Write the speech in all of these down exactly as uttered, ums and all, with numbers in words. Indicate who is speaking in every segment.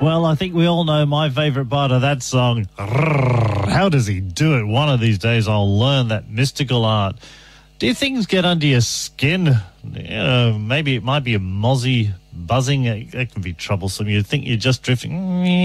Speaker 1: Well, I think we all know my favourite part of that song. How does he do it? One of these days I'll learn that mystical art. Do things get under your skin? You know, maybe it might be a mozzie buzzing. It can be troublesome. You think you're just drifting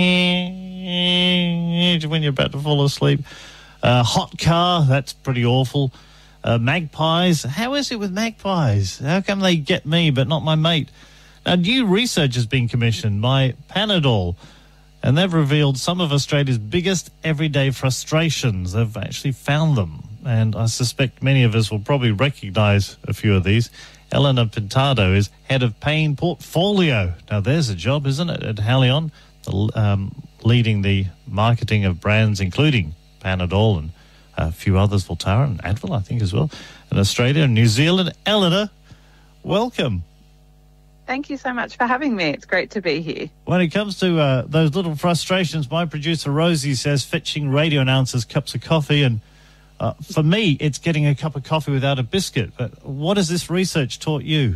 Speaker 1: when you're about to fall asleep. Uh, hot car, that's pretty awful. Uh, magpies, how is it with magpies? How come they get me but not my mate? Now, new research has been commissioned by Panadol, and they've revealed some of Australia's biggest everyday frustrations. They've actually found them, and I suspect many of us will probably recognise a few of these. Elena Pintado is head of pain portfolio. Now, there's a job, isn't it, at Haleon, um, leading the marketing of brands including Panadol and a few others, Voltaren and Advil, I think, as well, in Australia and New Zealand. Eleanor, welcome.
Speaker 2: Thank you so much for having me. It's great to be here.
Speaker 1: When it comes to uh, those little frustrations, my producer Rosie says fetching radio announcers cups of coffee, and uh, for me, it's getting a cup of coffee without a biscuit. But what has this research taught you?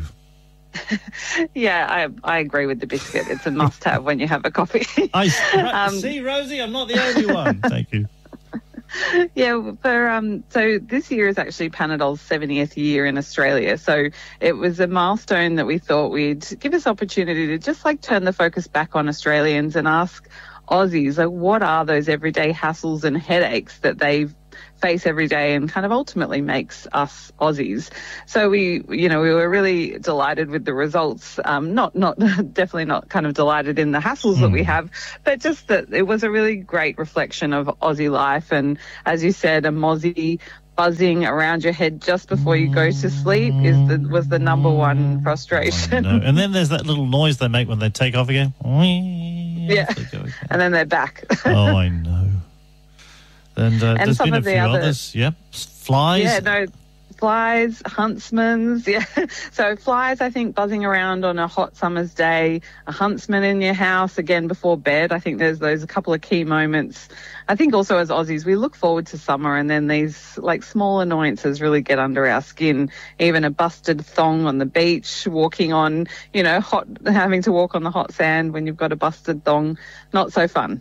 Speaker 2: yeah, I I agree with the biscuit. It's a must-have when you have a coffee.
Speaker 1: I um, see, Rosie, I'm not the only one. Thank you.
Speaker 2: Yeah, for um, so this year is actually Panadol's seventieth year in Australia. So it was a milestone that we thought we'd give us opportunity to just like turn the focus back on Australians and ask Aussies, like, what are those everyday hassles and headaches that they face every day and kind of ultimately makes us Aussies. So we, you know, we were really delighted with the results. Um, not, not definitely not kind of delighted in the hassles mm. that we have, but just that it was a really great reflection of Aussie life. And as you said, a mozzie buzzing around your head just before you go to sleep is the was the number one frustration.
Speaker 1: Oh, no. And then there's that little noise they make when they take off again.
Speaker 2: Yeah, and then they're back.
Speaker 1: Oh, I know. And, uh,
Speaker 2: and
Speaker 1: there's
Speaker 2: some
Speaker 1: been a
Speaker 2: of the
Speaker 1: few
Speaker 2: other,
Speaker 1: others. Yep, flies.
Speaker 2: Yeah, no, flies, huntsmans. Yeah, so flies, I think, buzzing around on a hot summer's day, a huntsman in your house, again, before bed. I think there's those a couple of key moments. I think also as Aussies, we look forward to summer, and then these like small annoyances really get under our skin. Even a busted thong on the beach, walking on, you know, hot, having to walk on the hot sand when you've got a busted thong, not so fun.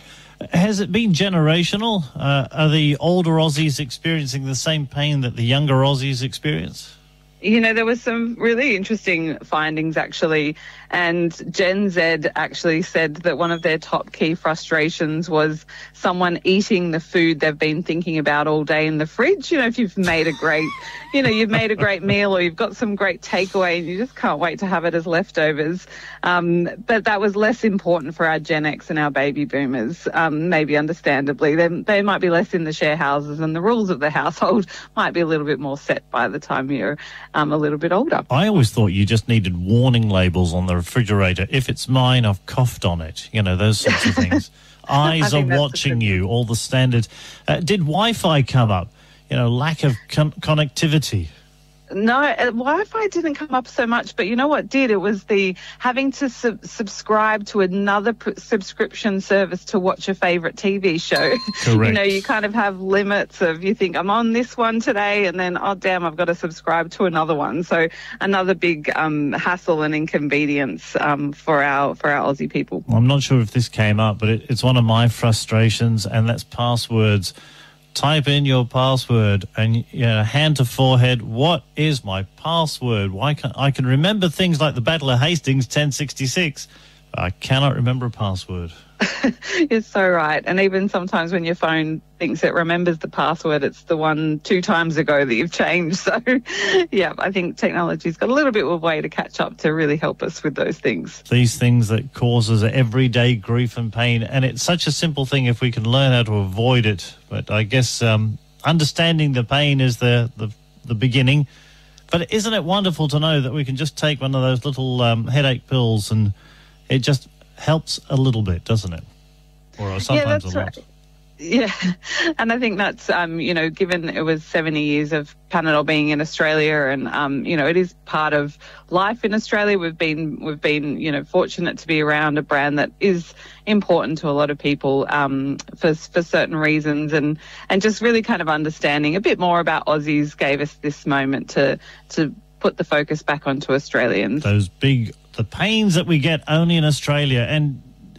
Speaker 1: Has it been generational? Uh, are the older Aussies experiencing the same pain that the younger Aussies experience?
Speaker 2: You know, there was some really interesting findings, actually, and Gen Z actually said that one of their top key frustrations was someone eating the food they've been thinking about all day in the fridge. You know, if you've made a great, you know, you've made a great meal or you've got some great takeaway and you just can't wait to have it as leftovers. Um, but that was less important for our Gen X and our baby boomers, um, maybe understandably. They, they might be less in the share houses and the rules of the household might be a little bit more set by the time you're um, a little bit older.
Speaker 1: I always thought you just needed warning labels on the refrigerator. If it's mine, I've coughed on it. You know, those sorts of things. Eyes are watching you, all the standards. Uh, did Wi-Fi come up? You know, lack of con- connectivity.
Speaker 2: No, uh, Wi-Fi didn't come up so much, but you know what did? It was the having to sub- subscribe to another pr- subscription service to watch a favourite T V show.
Speaker 1: Correct.
Speaker 2: You know, you kind of have limits of, you think, I'm on this one today, and then, oh, damn, I've got to subscribe to another one. So another big um, hassle and inconvenience um, for our for our Aussie people.
Speaker 1: I'm not sure if this came up, but it, it's one of my frustrations, and that's passwords. Type in your password and, you know, hand to forehead, what is my password? Why can't I can remember things like the Battle of Hastings ten sixty-six. I cannot remember a password.
Speaker 2: You're so right. And even sometimes when your phone thinks it remembers the password, it's the one two times ago that you've changed. So, yeah, I think technology's got a little bit of a way to catch up to really help us with those things.
Speaker 1: These things that causes everyday grief and pain. And it's such a simple thing if we can learn how to avoid it. But I guess um, understanding the pain is the, the, the beginning. But isn't it wonderful to know that we can just take one of those little um, headache pills and it just helps a little bit, doesn't it? Or sometimes
Speaker 2: yeah, that's
Speaker 1: a lot.
Speaker 2: Right. Yeah, and I think that's, um, you know, given it was seventy years of Panadol being in Australia and, um, you know, it is part of life in Australia. We've been, we've been, you know, fortunate to be around a brand that is important to a lot of people um, for for certain reasons, and, and just really kind of understanding a bit more about Aussies gave us this moment to to put the focus back onto Australians.
Speaker 1: Those big, the pains that we get only in Australia, and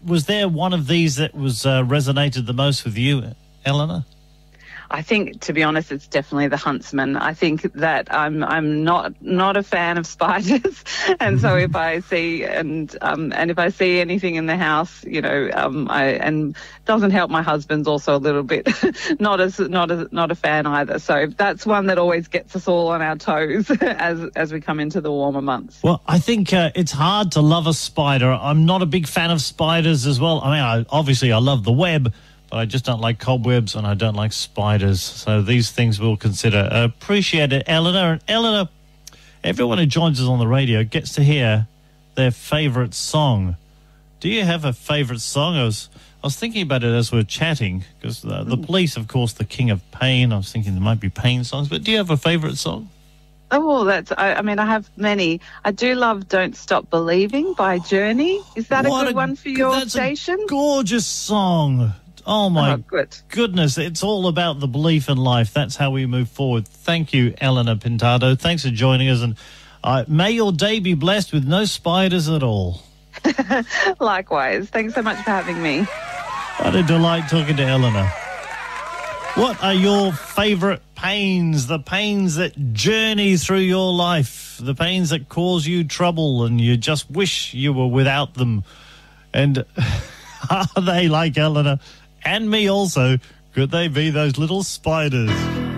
Speaker 1: was there one of these that was uh, resonated the most with you, Eleanor?
Speaker 2: I think, to be honest, it's definitely the huntsman. I think that I'm I'm not not a fan of spiders, and so if I see and um and if I see anything in the house, you know, um I and doesn't help. My husband's also a little bit not as not as not a fan either. So that's one that always gets us all on our toes as as we come into the warmer months.
Speaker 1: Well, I think uh, it's hard to love a spider. I'm not a big fan of spiders as well. I mean, I, obviously I love the web, but I just don't like cobwebs and I don't like spiders. So these things we'll consider. Uh, appreciate it, Eleanor. And Eleanor, everyone who joins us on the radio gets to hear their favourite song. Do you have a favourite song? I was, I was thinking about it as we we're chatting, because uh, the Police, of course, the king of pain. I was thinking there might be pain songs, but do you have a favourite song?
Speaker 2: Oh, that's, I, I mean, I have many. I do love Don't Stop Believing by Journey. Is that
Speaker 1: What
Speaker 2: a good
Speaker 1: a-
Speaker 2: one for your
Speaker 1: that's
Speaker 2: station?
Speaker 1: A gorgeous song. Oh, my
Speaker 2: Oh, good.
Speaker 1: goodness. It's all about the belief in life. That's how we move forward. Thank you, Eleanor Pintado. Thanks for joining us. And uh, may your day be blessed with no spiders at all.
Speaker 2: Likewise. Thanks so much for having me.
Speaker 1: What a delight talking to Eleanor. What are your favourite pains? The pains that journey through your life, the pains that cause you trouble and you just wish you were without them. And are they like Eleanor and me also? Could they be those little spiders?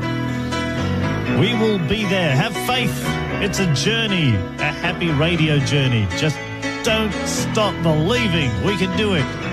Speaker 1: We will be there. Have faith. It's a journey, a happy radio journey. Just don't stop believing we can do it.